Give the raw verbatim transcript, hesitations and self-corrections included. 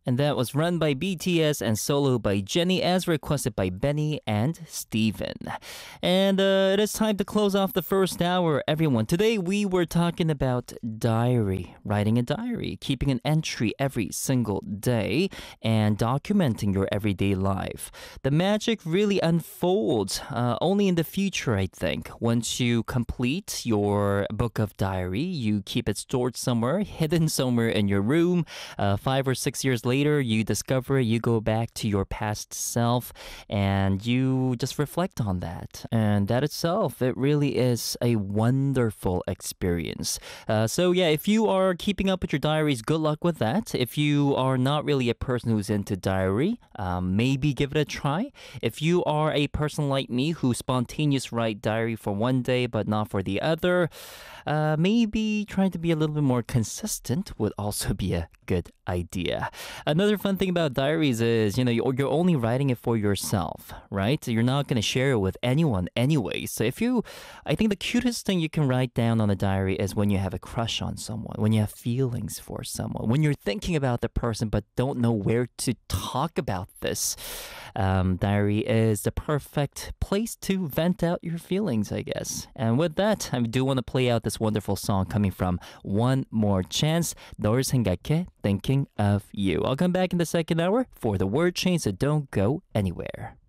And that was Run by B T S and Solo by Jennie as requested by Benny and Steven. And uh, it is time to close off the first hour, everyone. Today we were talking about diary, writing a diary, keeping an entry every single day, and documenting your everyday life. The magic really unfolds uh, only in the future, I think. Once you complete your book of diary, you keep it stored somewhere, hidden somewhere in your room. Uh, five or six years later, you discover it, you go back to your past self, and you just reflect on that. And that itself, it really is a wonderful experience. Uh, so yeah, if you are keeping up with your diaries, good luck with that. If you are not really a person who's into diary, um, maybe give it a try. If you are a person like me who spontaneous write diary for one day but not for the other, uh, maybe trying to be a little bit more consistent would also be a good idea. Another fun thing about diaries is, you know, you're you're only writing it for yourself, right? You're not going to share it with anyone anyway. So if you, I think the cutest thing you can write down on a diary is when you have a crush on someone, when you have feelings for someone, when you're thinking about the person but don't know where to talk about this. Um, diary is the perfect place to vent out your feelings, I guess. And with that, I do want to play out this wonderful song coming from One More Chance, 널 생각해, thinking of you. I'll come back in the second hour for the word change, so don't go anywhere.